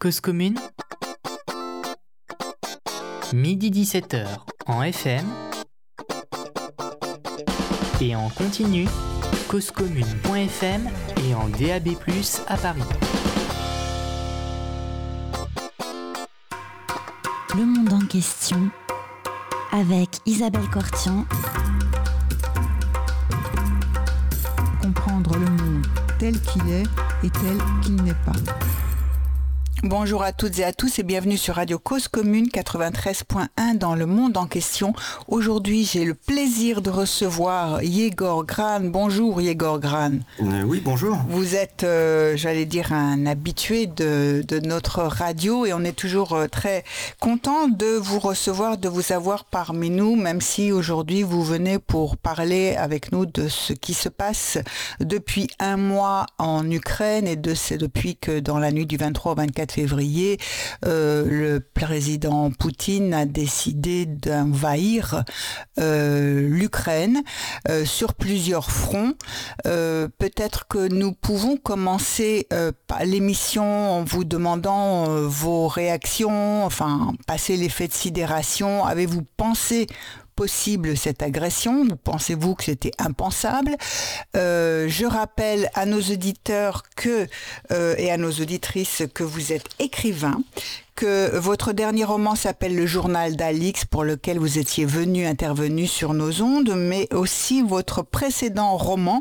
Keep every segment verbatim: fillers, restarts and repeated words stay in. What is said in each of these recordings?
Cause commune, midi dix-sept heures en F M et en continu, causecommune point f m et en D A B plus, à Paris. Le monde en question avec Isabelle Cortian. Comprendre le monde tel qu'il est et tel qu'il n'est pas. Bonjour à toutes et à tous et bienvenue sur Radio Cause Commune quatre-vingt-treize point un dans le monde en question. Aujourd'hui, j'ai le plaisir de recevoir Yegor Gran. Bonjour Yegor Gran. Euh, oui, bonjour. Vous êtes, euh, j'allais dire, un habitué de, de notre radio et on est toujours euh, très content de vous recevoir, de vous avoir parmi nous, même si aujourd'hui vous venez pour parler avec nous de ce qui se passe depuis un mois en Ukraine et de c'est depuis que dans la nuit du vingt-trois au vingt-quatre février, euh, le président Poutine a décidé d'envahir euh, l'Ukraine euh, sur plusieurs fronts. Euh, peut-être que nous pouvons commencer euh, par l'émission en vous demandant euh, vos réactions, enfin, passer l'effet de sidération. Avez-vous pensé possible cette agression? Ou pensez-vous que c'était impensable? euh, Je rappelle à nos auditeurs que euh, et à nos auditrices que vous êtes écrivain, que votre dernier roman s'appelle Le Journal d'Alix, pour lequel vous étiez venu, intervenu sur nos ondes, mais aussi votre précédent roman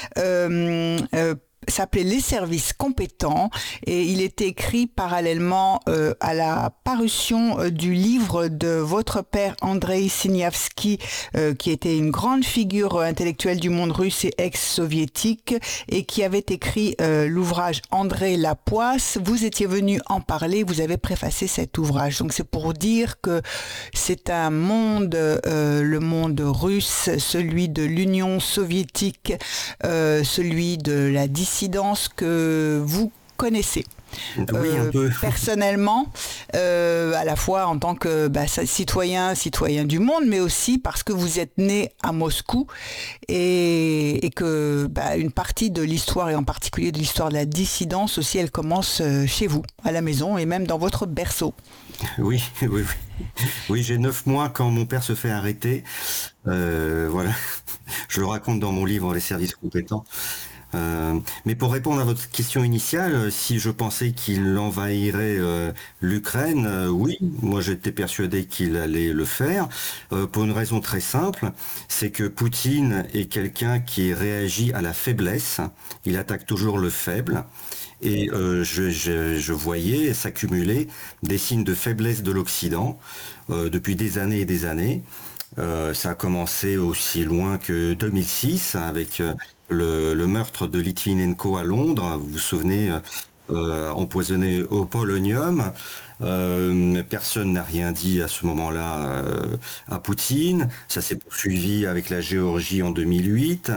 euh, euh, s'appelait Les services compétents et il était écrit parallèlement euh, à la parution euh, du livre de votre père Andrei Siniavski, euh, qui était une grande figure intellectuelle du monde russe et ex-soviétique et qui avait écrit euh, l'ouvrage André Lapoisse. Vous étiez venu en parler, vous avez préfacé cet ouvrage. Donc c'est pour dire que c'est un monde, euh, le monde russe, celui de l'Union soviétique, euh, celui de la dissidence que vous connaissez. Oui, euh, un peu. Personnellement, euh, à la fois en tant que bah, citoyen, citoyen du monde, mais aussi parce que vous êtes né à Moscou et, et que bah, une partie de l'histoire, et en particulier de l'histoire de la dissidence aussi, elle commence chez vous, à la maison et même dans votre berceau. Oui, oui, oui. Oui, j'ai neuf mois quand mon père se fait arrêter. Euh, voilà, je le raconte dans mon livre Les services compétents. Euh, mais pour répondre à votre question initiale, si je pensais qu'il envahirait euh, l'Ukraine, euh, oui, moi j'étais persuadé qu'il allait le faire, euh, pour une raison très simple, c'est que Poutine est quelqu'un qui réagit à la faiblesse, il attaque toujours le faible, et euh, je, je, je voyais s'accumuler des signes de faiblesse de l'Occident euh, depuis des années et des années. Euh, ça a commencé aussi loin que deux mille six avec euh, le, le meurtre de Litvinenko à Londres, vous vous souvenez, euh, empoisonné au polonium. Euh, personne n'a rien dit à ce moment-là euh, à Poutine. Ça s'est poursuivi avec la Géorgie en deux mille huit.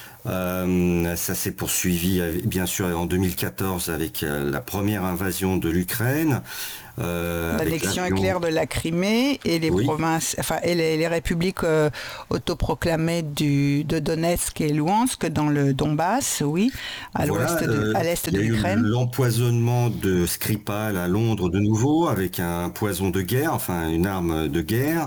Euh, ça s'est poursuivi bien sûr en deux mille quatorze avec euh, la première invasion de l'Ukraine. Euh, L'annexion éclair de la Crimée et les oui. provinces, enfin et les, les républiques euh, autoproclamées du, de Donetsk et Louhansk dans le Donbass, oui, à voilà, l'ouest, de, euh, à l'est de l'Ukraine. L'empoisonnement de Skripal à Londres de nouveau avec un poison de guerre, enfin une arme de guerre.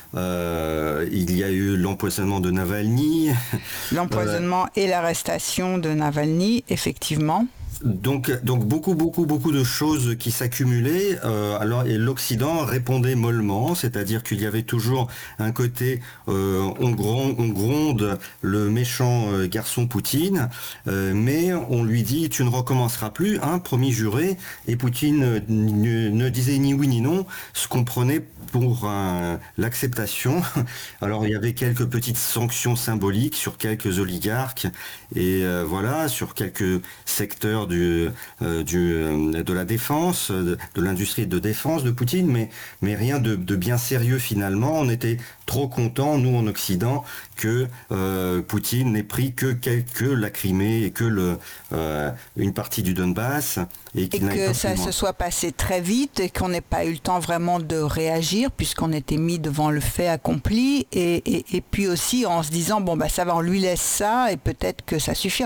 Euh, il y a eu l'empoisonnement de Navalny. L'empoisonnement euh, et l'arrestation de Navalny, effectivement. Donc, donc beaucoup, beaucoup, beaucoup de choses qui s'accumulaient. Euh, alors, et l'Occident répondait mollement, c'est-à-dire qu'il y avait toujours un côté euh, on, gronde, on gronde le méchant euh, garçon Poutine, euh, mais on lui dit tu ne recommenceras plus, hein, promis juré. Et Poutine euh, ne, ne disait ni oui ni non, ce qu'on prenait pour un, l'acceptation. Alors, il y avait quelques petites sanctions symboliques sur quelques oligarques et euh, voilà, sur quelques secteurs du, euh, du, euh, de la défense, de, de l'industrie de défense de Poutine, mais, mais rien de, de bien sérieux finalement. On était trop contents, nous en Occident, que euh, Poutine n'ait pris que, que la Crimée et que le, euh, une partie du Donbass. Et, et que ça se soit passé très vite et qu'on n'ait pas eu le temps vraiment de réagir puisqu'on était mis devant le fait accompli et, et, et puis aussi en se disant bon bah ça va, on lui laisse ça et peut-être que ça suffira.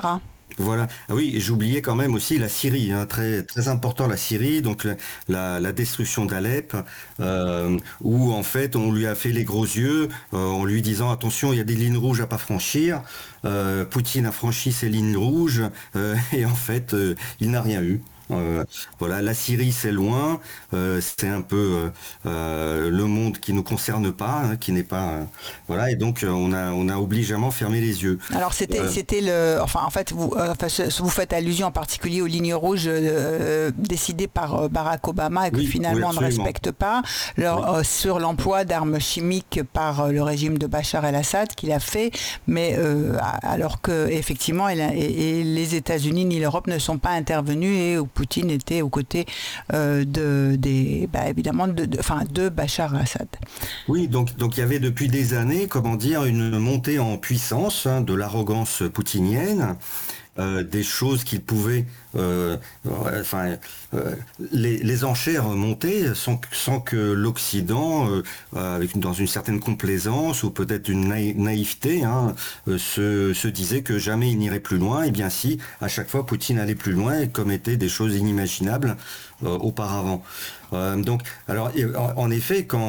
Voilà. Ah oui, et j'oubliais quand même aussi la Syrie, hein, très très important la Syrie, donc la, la, la destruction d'Alep, euh, où en fait on lui a fait les gros yeux euh, en lui disant attention, il y a des lignes rouges à pas franchir. Euh, Poutine a franchi ces lignes rouges euh, et en fait euh, il n'a rien eu. Euh, voilà, la Syrie c'est loin, euh, c'est un peu euh, euh, le monde qui nous concerne pas, hein, qui n'est pas, euh, voilà, et donc euh, on a on a obligeamment fermé les yeux. Alors c'était Euh, c'était le enfin en fait vous euh, enfin, ce- vous faites allusion en particulier aux lignes rouges euh, décidées par euh, Barack Obama et que oui, oui, finalement on ne absolument. respecte pas leur, Oui. euh, sur l'emploi d'armes chimiques par euh, le régime de Bachar el-Assad qu'il a fait, mais euh, a- alors que effectivement et, la- et- et les États-Unis ni l'Europe ne sont pas intervenus et où Poutine était aux côtés euh, de des bah, évidemment de, de, enfin, de Bachar el-Assad. Oui, donc donc il y avait depuis des années, comment dire, une montée en puissance hein, de l'arrogance poutinienne, euh, des choses qu'il pouvait, euh, euh, enfin, euh, les, les enchères montaient sans, sans que l'Occident, euh, avec dans une certaine complaisance ou peut-être une naï- naïveté, hein, euh, se, se disait que jamais il n'irait plus loin. Et bien si, à chaque fois, Poutine allait plus loin et commettait des choses inimaginables euh, auparavant. Euh, donc, alors, et, en, en effet, quand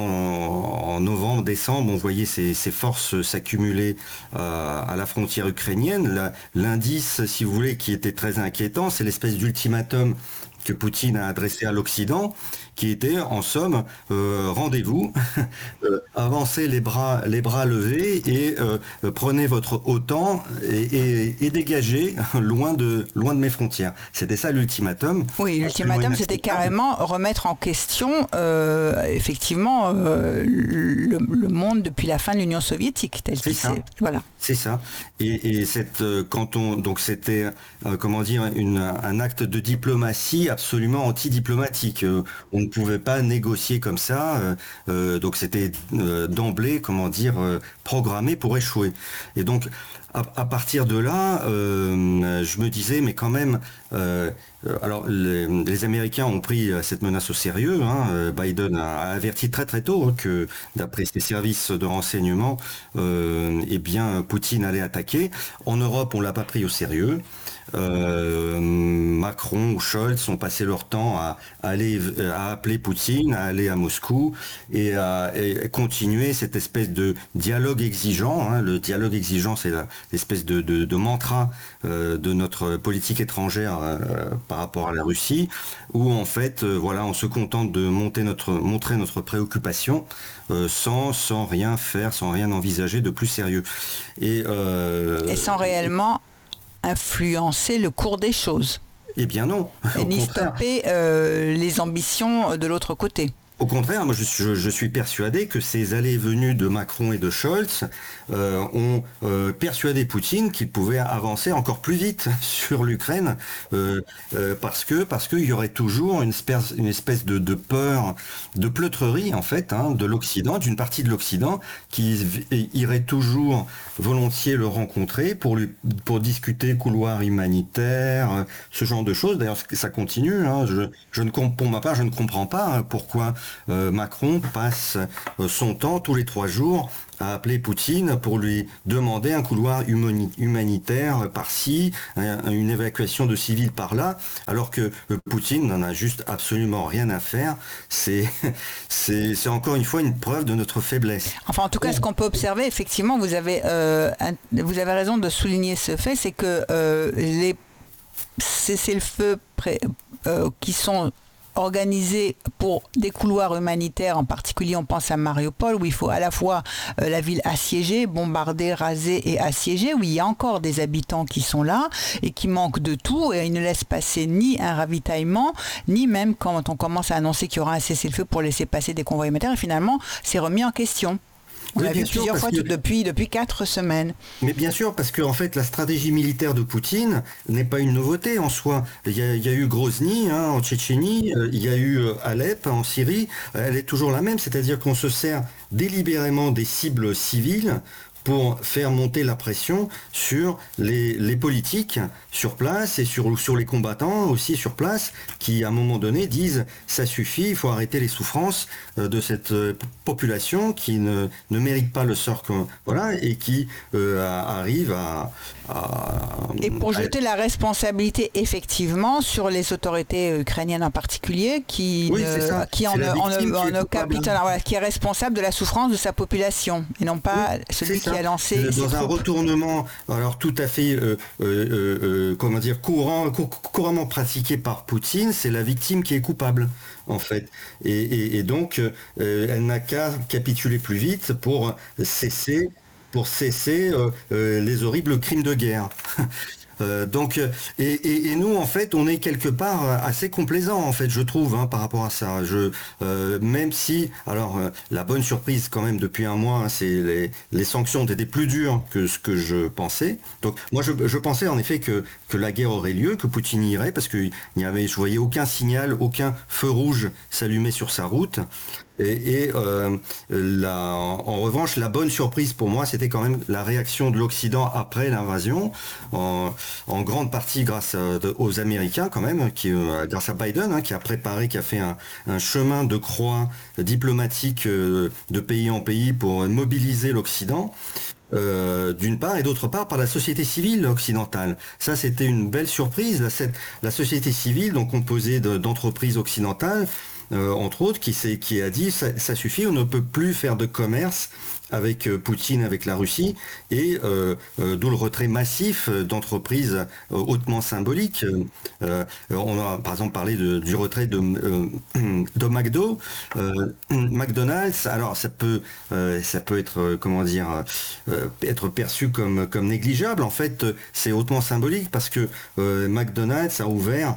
en novembre, décembre, on voyait ces, ces forces s'accumuler euh, à la frontière ukrainienne, la- l'indice, si vous voulez, qui était très inquiétant, c'est l'espèce d'ultimatum que Poutine a adressé à l'Occident, qui était en somme euh, rendez-vous, euh, avancez les bras, les bras levés et euh, euh, prenez votre OTAN et, et, et dégagez loin de, loin de mes frontières. C'était ça l'ultimatum. Oui, l'ultimatum, c'était carrément remettre en question, euh, effectivement, euh, le, le monde depuis la fin de l'Union soviétique, tel qu'il s'est. Voilà. C'est ça. Et, et cette, euh, quand on, donc c'était, euh, comment dire, une, un acte de diplomatie absolument antidiplomatique. Euh, on ne pouvait pas négocier comme ça. Euh, euh, donc c'était euh, d'emblée, comment dire, euh, programmé pour échouer. Et donc à, à partir de là, euh, je me disais, mais quand même, euh, alors les, les Américains ont pris cette menace au sérieux. Hein. Biden a averti très très tôt hein, que, d'après ses services de renseignement, euh, eh bien Poutine allait attaquer. En Europe, on l'a pas pris au sérieux. Euh, Macron ou Scholz ont passé leur temps à, à aller à appeler Poutine, à aller à Moscou et à et continuer cette espèce de dialogue exigeant. Hein. Le dialogue exigeant, c'est l'espèce de, de, de mantra euh, de notre politique étrangère euh, par rapport à la Russie, où en fait, euh, voilà, on se contente de monter notre, montrer notre préoccupation euh, sans, sans rien faire, sans rien envisager de plus sérieux. Et, euh, et sans réellement influencer le cours des choses. Eh bien non. Et ni stopper euh, les ambitions de l'autre côté. Au contraire, moi je, je, je suis persuadé que ces allées et venues de Macron et de Scholz euh, ont euh, persuadé Poutine qu'il pouvait avancer encore plus vite sur l'Ukraine euh, euh, parce que parce qu'il y aurait toujours une espèce, une espèce de, de peur, de pleutrerie en fait hein, de l'Occident, d'une partie de l'Occident qui irait toujours volontiers le rencontrer pour lui pour discuter couloir humanitaire, ce genre de choses. D'ailleurs ça continue. Hein, je, je ne pour ma part je ne comprends pas hein, pourquoi Euh, Macron passe euh, son temps tous les trois jours à appeler Poutine pour lui demander un couloir humani- humanitaire par-ci, un, une évacuation de civils par-là, alors que euh, Poutine n'en a juste absolument rien à faire. C'est, c'est, c'est encore une fois une preuve de notre faiblesse. Enfin, en tout cas, ce qu'on peut observer, effectivement, vous avez, euh, un, vous avez raison de souligner ce fait, c'est que euh, les cessez-le-feu pré- euh, qui sont organisés pour des couloirs humanitaires, en particulier on pense à Mariupol où il faut à la fois euh, la ville assiégée, bombardée, rasée et assiégée, où il y a encore des habitants qui sont là et qui manquent de tout et ils ne laissent passer ni un ravitaillement, ni même quand on commence à annoncer qu'il y aura un cessez-le-feu pour laisser passer des convois humanitaires, et finalement c'est remis en question. On Oui, l'a vu plusieurs fois que... depuis, depuis quatre semaines. Mais bien sûr, parce que en fait, la stratégie militaire de Poutine n'est pas une nouveauté en soi. Il y a, il y a eu Grozny hein, en Tchétchénie, euh, il y a eu euh, Alep en Syrie. Elle est toujours la même, c'est-à-dire qu'on se sert délibérément des cibles civiles pour faire monter la pression sur les, les politiques sur place et sur, sur les combattants aussi sur place qui à un moment donné disent ça suffit, il faut arrêter les souffrances de cette population qui ne, ne mérite pas le sort que, voilà, et qui euh, arrive à, à... Et pour jeter à... la responsabilité effectivement sur les autorités ukrainiennes en particulier qui, oui, ne, ça. qui en, en, en, en capitale, voilà, qui est responsable de la souffrance de sa population et non pas oui, celui qui a lancé dans ces un troupes. Retournement alors tout à fait euh, euh, euh, comment dire courant cou- couramment pratiqué par Poutine, c'est la victime qui est coupable en fait et, et, et donc euh, elle n'a qu'à capituler plus vite pour cesser pour cesser euh, euh, les horribles crimes de guerre. Euh, donc, et, et, et nous, en fait, on est quelque part assez complaisant, en fait, je trouve, hein, par rapport à ça. Je, euh, même si, alors, euh, la bonne surprise, quand même, depuis un mois, hein, c'est les, les sanctions étaient plus dures que ce que je pensais. Donc, moi, je, je pensais, en effet, que, que la guerre aurait lieu, que Poutine y irait, parce que il y avait, je voyais aucun signal, aucun feu rouge s'allumer sur sa route. Et, et euh, la, en revanche, la bonne surprise pour moi, c'était quand même la réaction de l'Occident après l'invasion, en, en grande partie grâce à, de, aux Américains quand même, qui, euh, grâce à Biden, hein, qui a préparé, qui a fait un, un chemin de croix diplomatique euh, de pays en pays pour mobiliser l'Occident. Euh, d'une part, et d'autre part par la société civile occidentale. Ça, c'était une belle surprise. La, cette, la société civile, donc composée de, d'entreprises occidentales, euh, entre autres, qui, s'est, qui a dit ça, ça suffit, on ne peut plus faire de commerce avec euh, Poutine, avec la Russie, et euh, euh, d'où le retrait massif d'entreprises euh, hautement symboliques. Euh, on a par exemple parlé de, du retrait de, euh, de McDo, euh, McDonald's. Alors ça peut, euh, ça peut être, euh, comment dire, euh, être perçu comme, comme négligeable. En fait, c'est hautement symbolique parce que euh, McDonald's a ouvert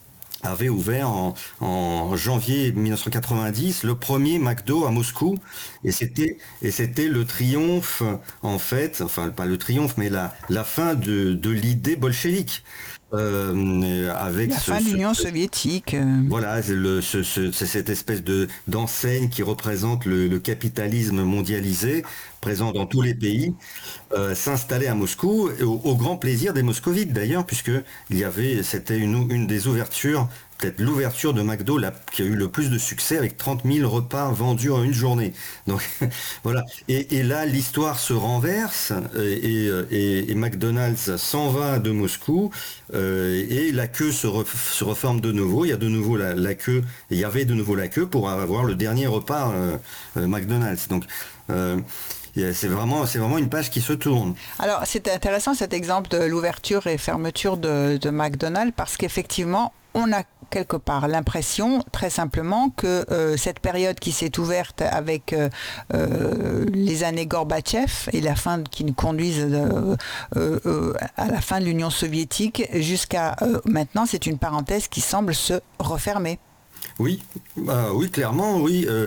avait ouvert en, en janvier mille neuf cent quatre-vingt-dix le premier McDo à Moscou et c'était et c'était le triomphe en fait, enfin pas le triomphe mais la la fin de de l'idée bolchevique. Euh, avec la ce, fin de l'Union ce, soviétique. Voilà, c'est, le, ce, ce, c'est cette espèce de d'enseigne qui représente le, le capitalisme mondialisé, présent dans tous les pays, euh, s'installer à Moscou, au, au grand plaisir des moscovites d'ailleurs, puisque il y avait, c'était une, une des ouvertures, peut-être l'ouverture de McDo la, qui a eu le plus de succès avec trente mille repas vendus en une journée. Donc voilà. Et, et là, l'histoire se renverse et, et, et McDonald's s'en va de Moscou euh, et la queue se, re, se reforme de nouveau. Il y a de nouveau la, la queue. Il y avait de nouveau la queue pour avoir le dernier repas euh, euh, McDonald's. Donc euh, c'est vraiment, c'est vraiment une page qui se tourne. Alors, c'est intéressant cet exemple de l'ouverture et fermeture de, de McDonald's parce qu'effectivement, on a quelque part l'impression, très simplement, que euh, cette période qui s'est ouverte avec euh, euh, les années Gorbatchev et la fin qui nous conduisent euh, euh, à la fin de l'Union soviétique jusqu'à euh, maintenant, c'est une parenthèse qui semble se refermer. Oui, bah oui, clairement, oui. Euh,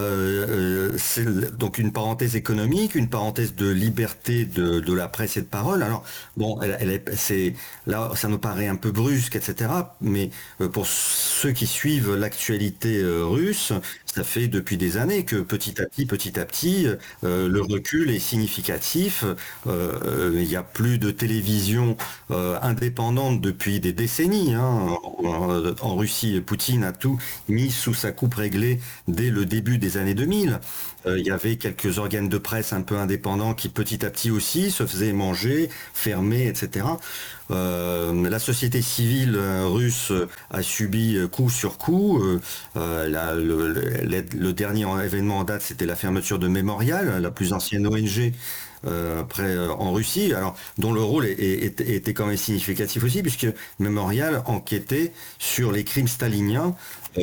euh, c'est donc une parenthèse économique, une parenthèse de liberté de, de la presse et de parole. Alors bon, elle, elle est, c'est là, ça nous paraît un peu brusque, et cetera. Mais euh, pour ceux qui suivent l'actualité euh, russe, ça fait depuis des années que petit à petit, petit à petit, euh, le recul est significatif. Euh, il n'y a plus de télévision euh, indépendante depuis des décennies. Hein. En, en Russie, Poutine a tout mis sous sa coupe réglée dès le début des années deux mille. Euh, il y avait quelques organes de presse un peu indépendants qui petit à petit aussi se faisaient manger, fermer, et cetera. Euh, la société civile russe a subi coup sur coup. Euh, la, le, le, le dernier événement en date, c'était la fermeture de Memorial, la plus ancienne O N G euh, après euh, en Russie, alors dont le rôle est, est, était quand même significatif aussi, puisque Memorial enquêtait sur les crimes staliniens.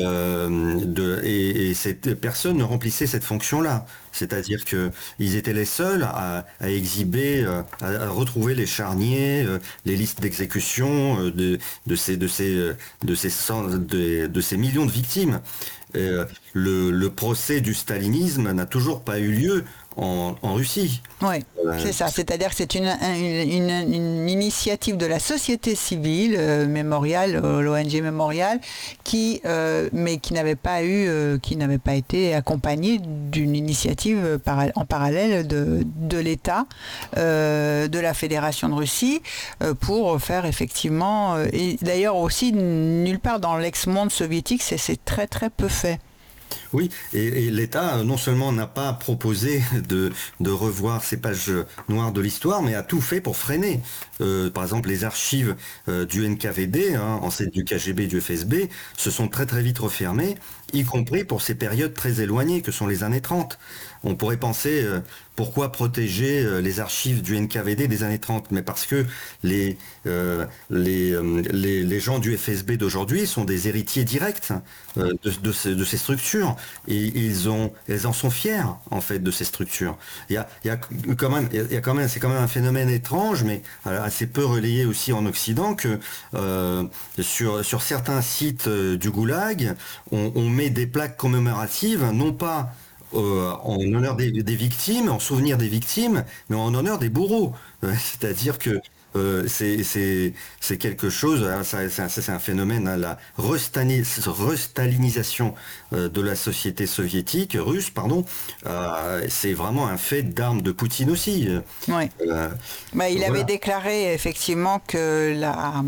Euh, de, et, et cette, personne ne remplissait cette fonction-là. C'est-à-dire qu'ils étaient les seuls à, à exhiber, à, à retrouver les charniers, les listes d'exécution de, de, ces, de, ces, de, ces, de, de ces millions de victimes. Euh, le, le procès du stalinisme n'a toujours pas eu lieu en, en Russie. Oui, euh, c'est ça. C'est-à-dire que c'est une, une, une, une initiative de la société civile, euh, Mémorial, euh, l'O N G Mémorial, qui, euh, mais qui n'avait pas eu, euh, qui n'avait pas été accompagnée d'une initiative para- en parallèle de, de l'État, euh, de la Fédération de Russie, euh, pour faire effectivement, euh, et d'ailleurs aussi nulle part dans l'ex-monde soviétique, c'est, c'est très très peu fait. Oui, et, et l'État non seulement n'a pas proposé de, de revoir ces pages noires de l'histoire, mais a tout fait pour freiner. Euh, par exemple, les archives euh, du N K V D, hein, ancêtres du K G B, du F S B, se sont très très vite refermées, y compris pour ces périodes très éloignées que sont les années trente. On pourrait penser euh, pourquoi protéger euh, les archives du N K V D des années trente, mais parce que les, euh, les, euh, les, les gens du F S B d'aujourd'hui sont des héritiers directs euh, de, de, ces, de ces structures, et ils ont, elles en sont fiers en fait de ces structures. Il y a, il y a quand même, il y a quand même, c'est quand même un phénomène étrange, mais assez peu relayé aussi en Occident, que euh, sur, sur certains sites euh, du Goulag, on, on met des plaques commémoratives, non pas Euh, en honneur des, des victimes, en souvenir des victimes, mais en honneur des bourreaux. Euh, c'est-à-dire que euh, c'est, c'est, c'est quelque chose, hein, ça, c'est, un, c'est un phénomène, hein, la restani- restalinisation euh, de la société soviétique, russe, pardon, euh, c'est vraiment un fait d'armes de Poutine aussi. Oui. Euh, bah, il voilà. avait déclaré effectivement que la...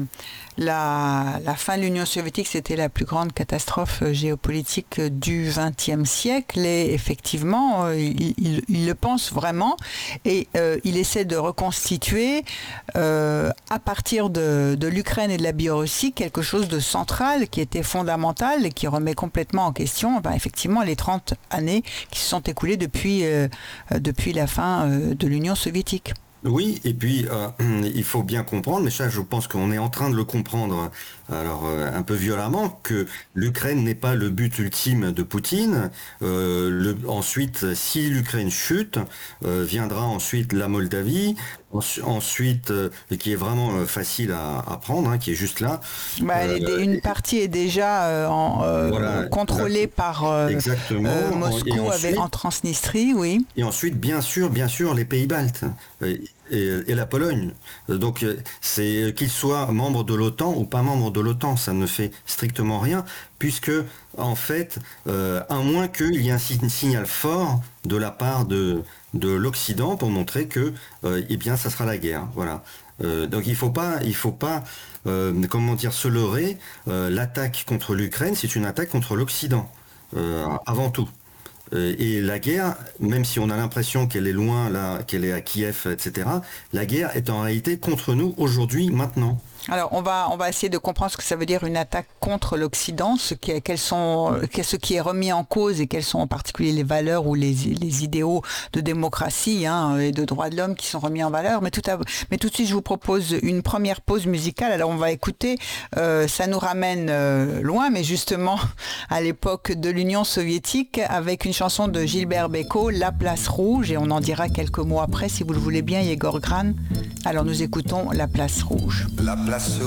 La, la fin de l'Union soviétique, c'était la plus grande catastrophe géopolitique du vingtième siècle, et effectivement, euh, il, il, il le pense vraiment, et euh, il essaie de reconstituer euh, à partir de, de l'Ukraine et de la Biélorussie quelque chose de central, qui était fondamental et qui remet complètement en question ben, effectivement les trente années qui se sont écoulées depuis, euh, depuis la fin euh, de l'Union soviétique. Oui, et puis euh, il faut bien comprendre, mais ça je pense qu'on est en train de le comprendre, alors euh, un peu violemment, que l'Ukraine n'est pas le but ultime de Poutine. Euh, le, ensuite, si l'Ukraine chute, euh, viendra ensuite la Moldavie, ensuite, euh, qui est vraiment euh, facile à, à prendre, hein, qui est juste là. Bah, euh, une partie est déjà euh, en, euh, voilà, contrôlée par euh, exactement. Euh, Moscou et ensuite, avec, en Transnistrie, oui. Et ensuite, bien sûr, bien sûr, les pays baltes. Euh, Et, et la Pologne. Donc c'est qu'ils soient membres de l'OTAN ou pas membres de l'OTAN, ça ne fait strictement rien, puisque en fait, euh, à moins qu'il y ait un signal fort de la part de, de l'Occident pour montrer que euh, eh bien ça sera la guerre. Voilà. Euh, donc il faut pas, il faut pas euh, comment dire, se leurrer. Euh, l'attaque contre l'Ukraine, c'est une attaque contre l'Occident, euh, avant tout. Et la guerre, même si on a l'impression qu'elle est loin, là, qu'elle est à Kiev, et cetera, la guerre est en réalité contre nous aujourd'hui, maintenant. Alors, on va, on va essayer de comprendre ce que ça veut dire une attaque contre l'Occident, ce qui est, quels sont, ce qui est remis en cause et quelles sont en particulier les valeurs ou les, les idéaux de démocratie hein, et de droits de l'homme qui sont remis en valeur. Mais tout, à, mais tout de suite, je vous propose une première pause musicale. Alors, on va écouter, euh, ça nous ramène euh, loin, mais justement à l'époque de l'Union soviétique, avec une chanson de Gilbert Bécaud, La Place Rouge, et on en dira quelques mots après, si vous le voulez bien, Yegor Gran. Alors, nous écoutons La Place Rouge. La place